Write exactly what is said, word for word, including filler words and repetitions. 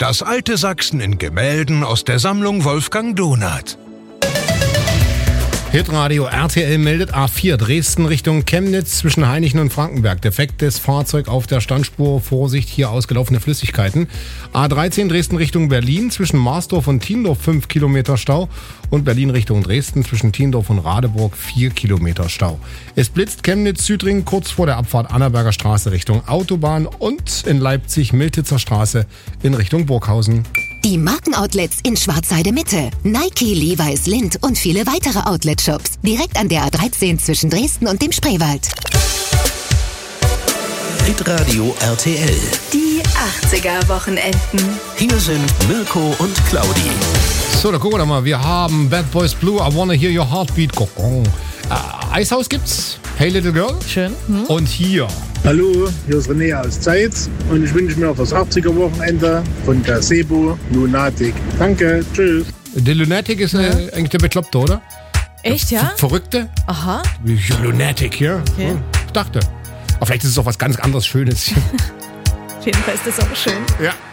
Das alte Sachsen in Gemälden aus der Sammlung Wolfgang Donath. Hitradio R T L meldet A vier Dresden Richtung Chemnitz zwischen Hainichen und Frankenberg. Defektes Fahrzeug auf der Standspur. Vorsicht, hier ausgelaufene Flüssigkeiten. A dreizehn Dresden Richtung Berlin zwischen Marsdorf und Tiendorf fünf Kilometer Stau. Und Berlin Richtung Dresden zwischen Tiendorf und Radeburg vier Kilometer Stau. Es blitzt Chemnitz-Südring kurz vor der Abfahrt Annaberger Straße Richtung Autobahn und in Leipzig Miltitzer Straße in Richtung Burghausen. Die Markenoutlets in Schwarzheide Mitte. Nike, Levi's, Lindt und viele weitere Outlet-Shops. Direkt an der A dreizehn zwischen Dresden und dem Spreewald. Hitradio R T L. Die achtziger-Wochenenden. Hier sind Mirko und Claudi. So, da gucken wir doch mal. Wir haben Bad Boys Blue, I Wanna Hear Your Heartbeat. Äh, Eishaus gibt's. Hey Little Girl. Schön. Hm? Und hier. Hallo, hier ist René aus Zeitz und ich wünsche mir fürs achtziger-Wochenende von der Sebo Lunatic. Danke, tschüss. Der Lunatic ist äh, eigentlich der Bekloppte, oder? Echt, ja? Ver- Verrückte? Aha. Lunatic hier. Okay. Hm, ich dachte. Aber vielleicht ist es auch was ganz anderes Schönes. Auf jeden Fall ist das auch schön. Ja.